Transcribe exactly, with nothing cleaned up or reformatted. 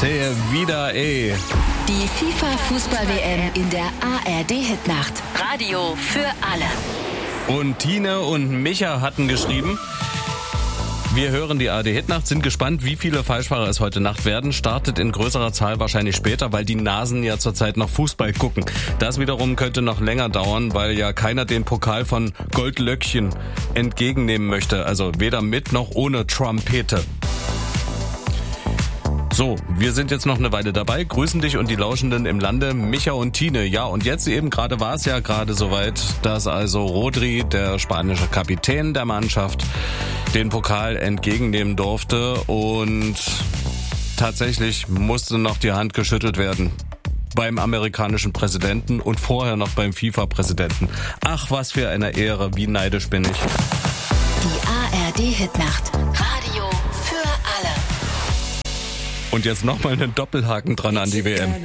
Sehe wieder eh. Die FIFA-Fußball-W M in der A R D-Hitnacht. Radio für alle. Und Tine und Micha hatten geschrieben: Wir hören die A R D-Hitnacht, sind gespannt, wie viele Falschfahrer es heute Nacht werden. Startet in größerer Zahl wahrscheinlich später, weil die Nasen ja zurzeit noch Fußball gucken. Das wiederum könnte noch länger dauern, weil ja keiner den Pokal von Goldlöckchen entgegennehmen möchte. Also weder mit noch ohne Trompete. So, wir sind jetzt noch eine Weile dabei, grüßen dich und die Lauschenden im Lande, Micha und Tine. Ja, und jetzt eben gerade war es ja gerade soweit, dass also Rodri, der spanische Kapitän der Mannschaft, den Pokal entgegennehmen durfte und tatsächlich musste noch die Hand geschüttelt werden. Beim amerikanischen Präsidenten und vorher noch beim FIFA-Präsidenten. Ach, was für eine Ehre, wie neidisch bin ich. Die A R D-Hitnacht. Radio für alle. Und jetzt nochmal einen Doppelhaken dran an die W M.